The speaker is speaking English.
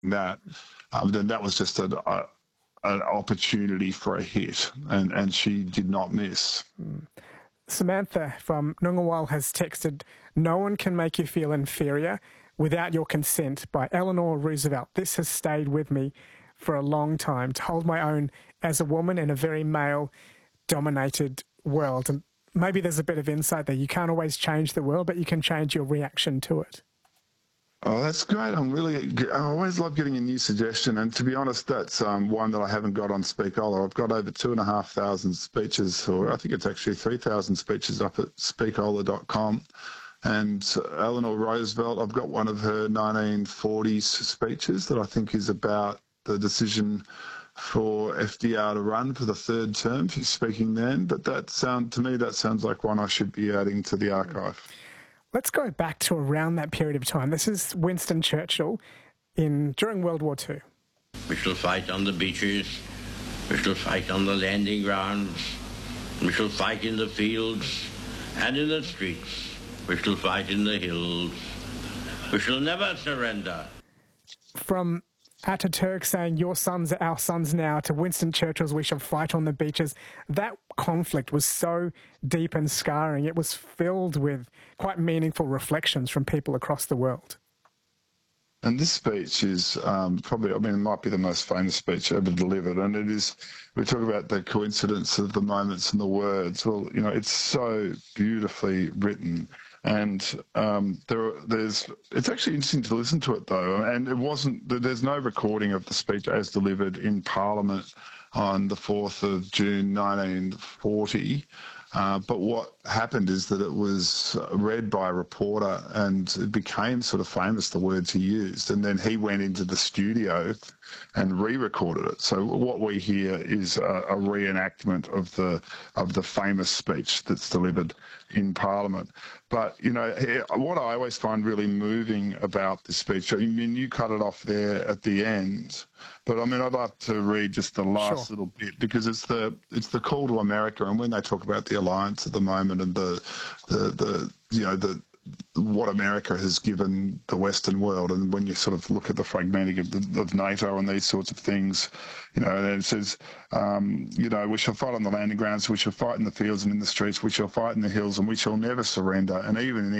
that, then that was just an opportunity for a hit, and she did not miss. Samantha from Noongarwal has texted, "No one can make you feel inferior without your consent," by Eleanor Roosevelt. "This has stayed with me for a long time, to hold my own as a woman in a very male-dominated world." And maybe there's a bit of insight there. You can't always change the world, but you can change your reaction to it. Oh, that's great. I always love getting a new suggestion. And to be honest, that's one that I haven't got on Speakola. I've got over 2,500 speeches, or I think it's actually 3,000 speeches up at speakola.com. And Eleanor Roosevelt, I've got one of her 1940s speeches that I think is about the decision for FDR to run for the third term. She's speaking then. But to me, that sounds like one I should be adding to the archive. Let's go back to around that period of time. This is Winston Churchill during World War II. "We shall fight on the beaches. We shall fight on the landing grounds. We shall fight in the fields and in the streets. We shall fight in the hills. We shall never surrender." From Ataturk saying, "Your sons are our sons now," to Winston Churchill's, "We shall fight on the beaches." That conflict was so deep and scarring. It was filled with quite meaningful reflections from people across the world. And this speech is probably, it might be the most famous speech ever delivered. And it is, we talk about the coincidence of the moments and the words. Well, it's so beautifully written. And it's actually interesting to listen to it, though. And there's no recording of the speech as delivered in Parliament on the 4th of June 1940. But what happened is that it was read by a reporter, and it became sort of famous, the words he used. And then he went into the studio and re-recorded it. So what we hear is a reenactment of the famous speech that's delivered in Parliament. But, what I always find really moving about this speech, you cut it off there at the end, but I'd like to read just the last little bit, because it's the call to America, and when they talk about the alliance at the moment and what America has given the Western world, and when you sort of look at the fragmenting of NATO and these sorts of things, and it says, "We shall fight on the landing grounds, we shall fight in the fields and in the streets, we shall fight in the hills, and we shall never surrender. And even in